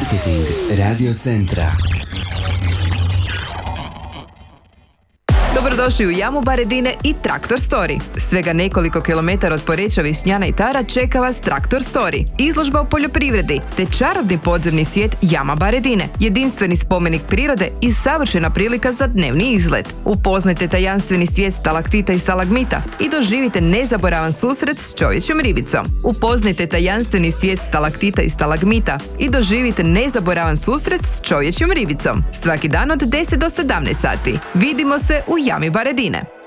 Marketing Radio Centra. Dobrodošli u jamu Baredine i Traktor Story. Svega nekoliko kilometara od Poreča, Višnjana i Tara čeka vas Traktor Story, izložba o poljoprivredi, te čarobni podzemni svijet jama Baredine, jedinstveni spomenik prirode i savršena prilika za dnevni izlet. Upoznajte tajanstveni svijet stalaktita i stalagmita i doživite nezaboravan susret s čovječjom ribicom. Upoznajte tajanstveni svijet stalaktita i stalagmita i doživite nezaboravan susret s čovječjom ribicom. Svaki dan od 10 do 17 sati. Vidimo se u jami Baredine.